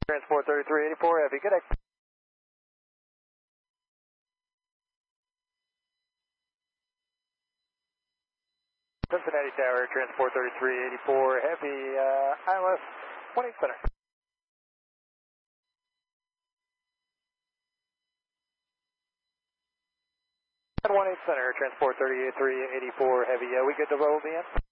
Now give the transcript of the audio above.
Transport 3384 Heavy, good day. Cincinnati Tower, Transport 3384 Heavy, ILS 18 Center. 18 Center, Transport 3384 Heavy, we good to roll the end?